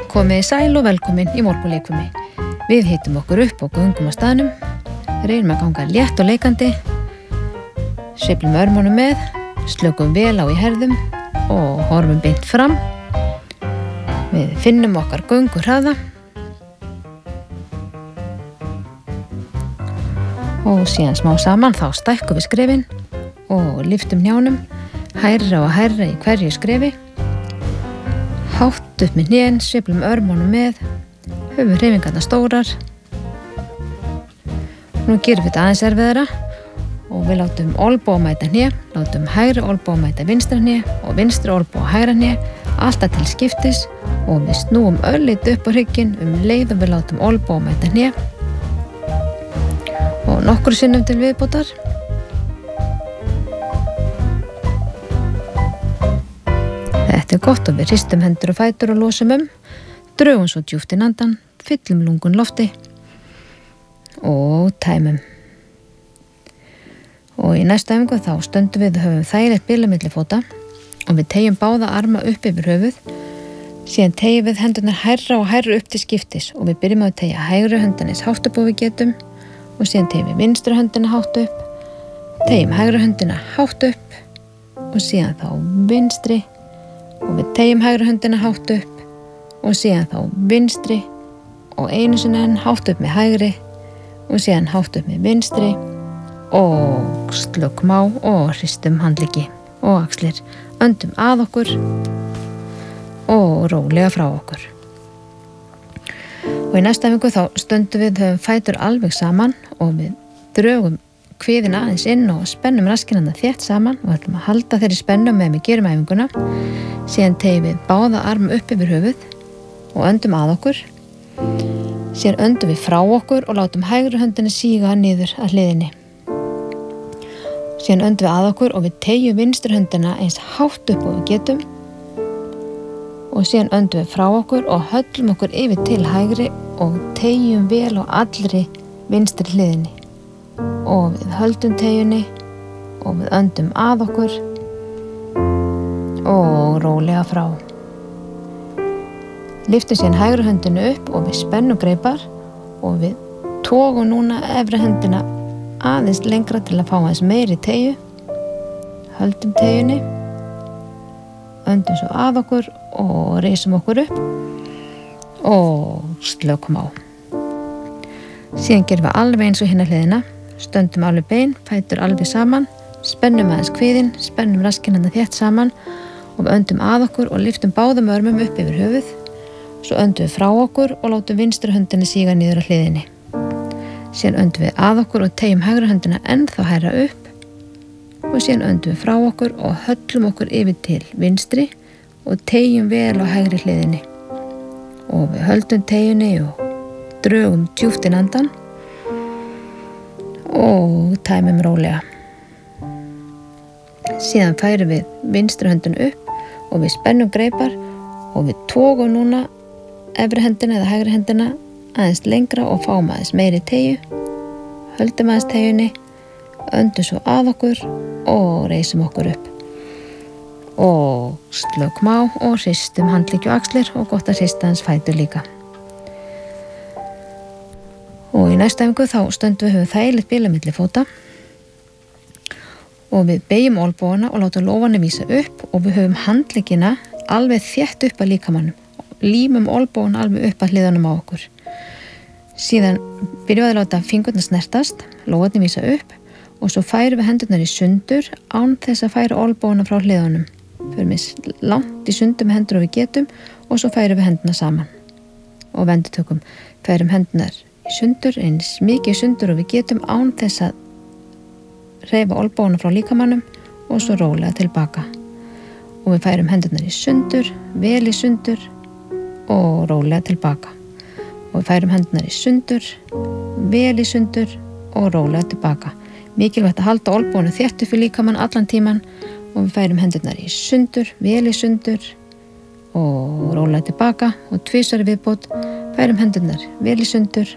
Komið sæl og velkomin í morgunleikfimi. Við hitum okkur upp og göngum á staðnum, reynum að ganga létt og leikandi, sveiflum örmunum með, slökum vel á í herðum og horfum beint fram. Við finnum okkar göngu hraða og síðan smá saman þá stækkum við skrefin og lyftum hnjánum, hærra og hærra í hverju skrefi. Hátt upp með hnén, sveiflum örmunum með, höfum hreyfingarnar stórar. Nú gerum við þetta aðeins erfiðara og við látum olnboga mæta hné, látum hægri olnboga mæta vinstra hné og vinstri olnboga hægra hné, alltaf til skiptis og við snúum örlítið upp á hrygginn leið og við látum olnboga mæta hné og nokkru sinnum til viðbótar. Þetta gott og við hristum hendur og fætur og losum drögum svo djúpt inn andann, fyllum lungun lofti og tæmum. Og í næstu æfingu þá stöndum við og höfum þægilegt bil á milli fóta og við teygjum báða arma upp yfir höfuð. Síðan teygjum við hendurnar hærra og hærra upp til skiptis og við byrjum að teygja hægri höndina eins hátt upp og við getum og síðan teygjum við vinstri höndina hátt upp, teygjum hægri höndina hátt upp og síðan þá vinstri og við teygjum hægri höndina hátt upp og síðan þá vinstri og einu sinni enn hátt upp með hægri og síðan hátt upp með vinstri og slökum á og hristum handleggi og axlir, öndum að okkur og rólega frá okkur. Og í næstu æfingu þá stöndum við höfum fætur alveg saman og við drögum kviðin aðeins inn og spennum raskinana þétt saman og ætlum að halda þeirri spennu meðan við gerum æfinguna. Síðan teygjum við báða arma upp yfir höfuð og öndum að okkur. Síðan öndum við frá okkur og látum hægri höndina síga niður að hliðinni. Síðan öndum við að okkur og við teygjum vinstri höndina eins hátt upp og við getum. Og síðan öndum við frá okkur og höllum okkur yfir til hægri og teygjum vel á allri vinstri hliðinni. Og við höldum teygjunni og við öndum að okkur og rólega frá. Lyftum síðan hægri höndinu upp og við spennum greipar og við togum núna efri höndina aðeins lengra til að fá aðeins meiri teygju. Höldum teygjunni, öndum svo að okkur og reisum okkur upp og slökum á. Síðan gerum við alveg eins og hinna hliðina. Stöndum alveg bein, fætur alveg saman, spennum aðeins kviðinn, spennum raskinana þétt saman og við öndum að okkur og lyftum báðum örmum upp yfir höfuð. Svo öndum við frá okkur og látum vinstri höndina síga niður á hliðinni. Síðan öndum við að okkur og teygjum hægri höndina ennþá hærra upp og síðan öndum við frá okkur og höllum okkur yfir til vinstri og teygjum vel á hægri hliðinni. Og við höldum teygjunni og drögum djúpt inn andann og tæmum rólega. Síðan færum við vinstri höndina upp og við spennum greipar og við togum núna efri hendina eða hægri hendina aðeins lengra og fáum aðeins meiri teygju. Höldum aðeins teygjunni, öndum svo að okkur og reisum okkur upp. Og slökum á og hristum handleggi og axlir og gott að hrista hans fætur líka. Og í næstu æfingu þá stöndum við höfum þægilegt bil á milli fóta og við beygjum olnbogana og látum lófanum vísa upp og við höfum handleggina alveg þétt upp að líkamannum. Límum olnbogana alveg upp að hliðunum á okkur. Síðan byrjum við að láta fingurna snertast, lófarnir vísa upp og svo færum við hendurnar í sundur án þess að færa olnbogana frá hliðunum. Förum við langt í sundur með hendur og við getum og svo færum við hendurna saman. Og vendutökum færum hendurnar í sundur, eins mikið í sundur og við getum án þess að hreyfa olnbogana frá líkamannum og svo rólega tilbaka. Og við færum hendurnar í sundur, vel í sundur og rólega tilbaka. Og við færum hendurnar í sundur, vel í sundur og rólega tilbaka. Mikilvægt að halda olnbogana þétt upp í líkamann allan tíman og við færum hendurnar í sundur, vel í sundur og rólega tilbaka og tvisvar í viðbót færum hendurnar vel í sundur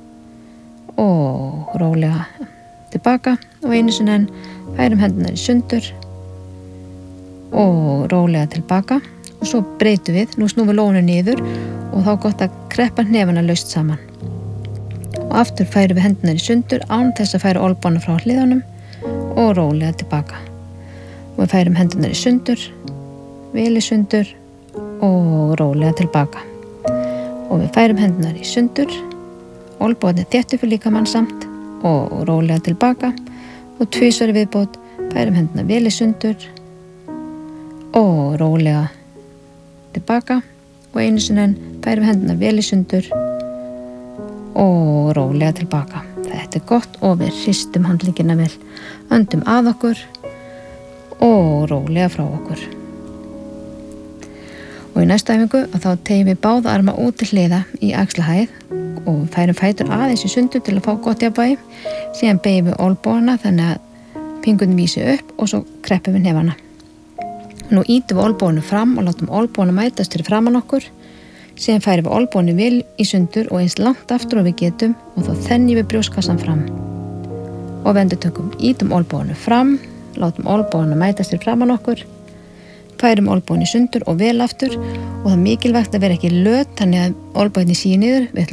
og rólega tilbaka og einu sinni enn færum hendurnar í sundur og rólega tilbaka og svo breytum við, nú snúum við lófinu niður og þá gott að kreppa hnefana laust saman. Og aftur færum við hendunar í sundur án þess að færa olnbogana frá hliðunum og rólega tilbaka. Og við færum hendunar í sundur, vel í sundur og rólega tilbaka. Og við færum hendunar í sundur, olnbogarnir þétt upp við líkamann samt og rólega tilbaka og tvisvar í viðbót færum hendunar vel í sundur og rólega tilbaka og einu sinni enn færum hendunar vel í sundur og rólega tilbaka. Þetta gott og við hristum handleggina vel, öndum að okkur og rólega frá okkur. Og í næstu æfingu að þá tegjum við báða arma út til hliða í axlahæð og færum fætur aðeins í sundur til að fá gott jafnvægi. Síðan beygjum við olnbogana þannig að fingurnir vísi upp og svo kreppum við hnefana. Nú ýtum við olnboganum fram og látum olnbogana mætast fyrir framan okkur. Síðan færum við olnboganum vel í sundur og eins langt aftur og við getum og þá þenjum við brjóstkassan fram. Og við endurtökum, ýtum olnboganum fram, látum olnbogana mætast fyrir framan okkur. Færum olnbogann í sundur og vel aftur og það er mikilvægt að vera ekki löt þannig að olnbogarnir síu niður. Við ætlum